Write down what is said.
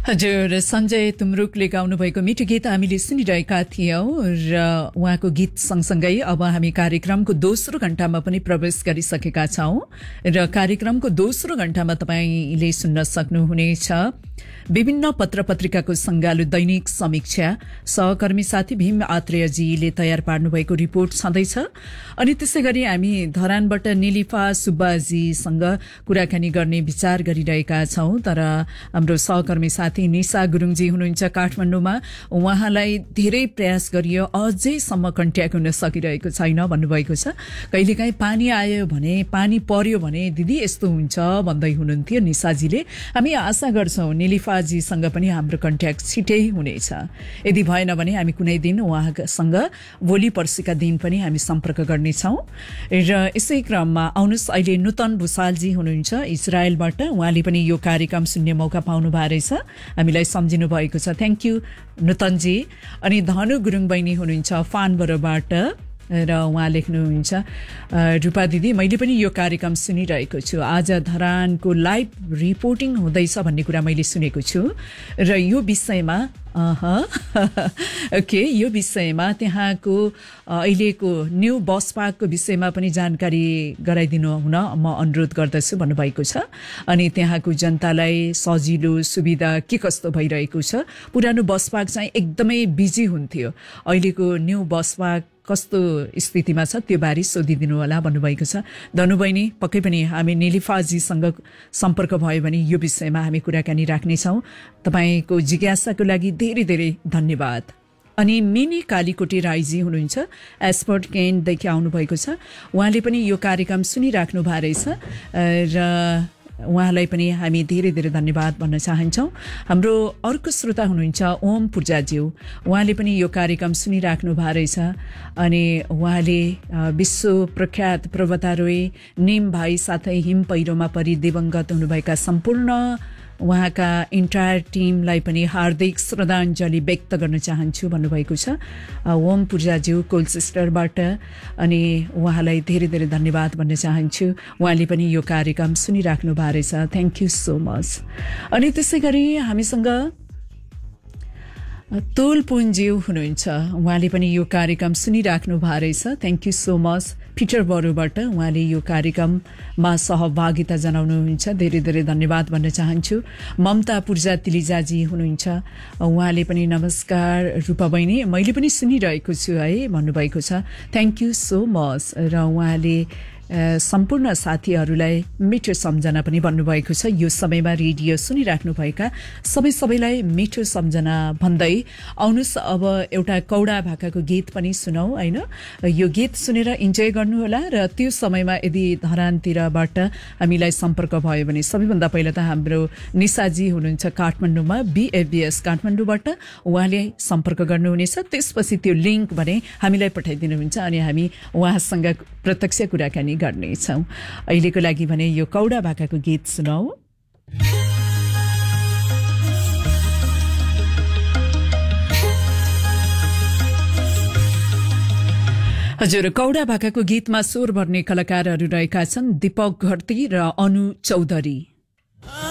हजुर, सञ्जय तुमरुकले गाउनुभएको मिठो गीत हामीले सुनिरहेका थियौं र उहाँको गीत सँगसँगै अब हामी कार्यक्रमको दोस्रो घण्टामा पनि प्रवेश गरिसकेका छौं र कार्यक्रमको दोस्रो घण्टामा तपाईले सुन्न सक्नुहुनेछ विभिन्न पत्र-पत्रिकाको संगालो दैनिक समीक्षा सहकर्मी साथी भीम आत्रेयजीले तयार पार्नुभएको रिपोर्ट छँदैछ। अनि त्यसैगरी हामी धरानबाट निलिफा सुब्बाजीसँग कुराकानी गर्ने विचार गरिरहेका छौं, तर हाम्रो सहकर्मी साथी निशा गुरुङजी हुनुहुन्छ काठमाडौँमा। उहाँलाई धेरै प्रयास गरियो, अझैसम्म कन्ट्याक्ट हुन सकिरहेको छैन भन्नुभएको छ। कहिलेकाहीँ पानी आयो भने, पानी पर्यो भने दिदी यस्तो हुन्छ भन्दै हुनुहुन्थ्यो निशाजीले। हामी आशा गर्छौं निलिफाजीसँग पनि हाम्रो कन्ट्याक्ट छिटै हुनेछ। यदि भएन भने हामी कुनै दिन उहाँसँग भोलि पर्सिका दिन पनि हामी सम्पर्क गर्नेछौं। र यसै क्रममा आउनुहोस्, अहिले नुतन भुसालजी हुनुहुन्छ इजरायलबाट। उहाँले पनि यो कार्यक्रम सुन्ने मौका पाउनु भएको रहेछ, हामीलाई सम्झिनु भएको छ। Thank you नुतनजी। अनि धनु गुरुङ बहिनी हुनुहुन्छ फानबरबाट र उहाँ लेख्नुहुन्छ, रूपा दिदी मैले पनि यो कार्यक्रम सुनिरहेको छु। आज धरानको लाइभ रिपोर्टिङ हुँदैछ भन्ने कुरा मैले सुनेको छु र यो विषयमा यो विषयमा त्यहाँको अहिलेको न्यू बस पार्कको विषयमा पनि जानकारी गराइदिनु हुन म अनुरोध गर्दछु भन्नुभएको छ। अनि त्यहाँको जनतालाई सजिलो सुविधा के कस्तो भइरहेको छ। पुरानो बस पार्क चाहिँ एकदमै बिजी हुन्थ्यो, अहिलेको न्यू बस पार्क कस्तो स्थितिमा छ त्यो बारे सोधिदिनु होला भन्नुभएको छ। धनु बहिनी, पक्कै पनि हामी निलिफाजीसँग सम्पर्क भयो भने यो विषयमा हामी कुराकानी राख्नेछौँ। तपाईँको जिज्ञासाको लागि धेरै धेरै धन्यवाद। अनि मिनी कालीकोटे राईजी हुनुहुन्छ एस्पर्ट केनदेखि आउनुभएको छ। उहाँले पनि यो कार्यक्रम सुनिराख्नु भएको रहेछ र उहाँलाई पनि हामी धेरै धेरै धन्यवाद भन्न चाहन्छौँ। हाम्रो अर्को श्रोता हुनुहुन्छ ओम पूर्जाज्यू, उहाँले पनि यो कार्यक्रम सुनिराख्नु भएको रहेछ। अनि उहाँले विश्व प्रख्यात पर्वतारोही निम भाइ साथै हिम पहिरोमा परि दिवंगत हुनुभएका सम्पूर्ण उहाँका इन्टायर टिमलाई पनि हार्दिक श्रद्धाञ्जली व्यक्त गर्न चाहन्छु भन्नुभएको छ ओम पूर्जाज्यू कोलचेस्टरबाट। अनि उहाँलाई धेरै धेरै धन्यवाद भन्न चाहन्छु, उहाँले पनि यो कार्यक्रम सुनिराख्नु भएको रहेछ। Thank you so much. अनि त्यसै गरी हामीसँग तोलपुन्ज्यू हुनुहुन्छ, उहाँले पनि यो कार्यक्रम सुनिराख्नु भएको रहेछ। Thank you so much. Peter बरुबाट उहाँले यो कार्यक्रममा सहभागिता जनाउनुहुन्छ, धेरै धेरै धन्यवाद भन्न चाहन्छु। ममता पूर्जा तिलिजाजी हुनुहुन्छ, उहाँले पनि नमस्कार रूपा बहिनी मैले पनि सुनिरहेको छु है भन्नुभएको छ। Thank you so much. र उहाँले सम्पूर्ण साथीहरूलाई मिठो सम्झना पनि भन्नुभएको छ। यो समयमा रेडियो सुनिराख्नुभएका सबैलाई मिठो सम्झना भन्दै आउनुहोस्, अब एउटा कौडा भाकाको गीत पनि सुनौ होइन। यो गीत सुनेर इन्जोय गर्नुहोला र त्यो समयमा यदि धरानतिरबाट हामीलाई सम्पर्क भयो भने सबैभन्दा पहिला त हाम्रो निशाजी हुनुहुन्छ काठमाडौँमा BFBS काठमाडौँबाट, उहाँले सम्पर्क गर्नुहुनेछ। त्यसपछि त्यो लिङ्क भने हामीलाई पठाइदिनुहुन्छ अनि हामी उहाँसँग प्रत्यक्ष कुराकानी गर्नेछौँ। अहिलेको लागि भने यो कौडा भाकाको गीत सुनौ। हजुर, कौडा भाकाको गीतमा स्वर भर्ने कलाकारहरू रहेका छन् दीपक घरती र अनु चौधरी।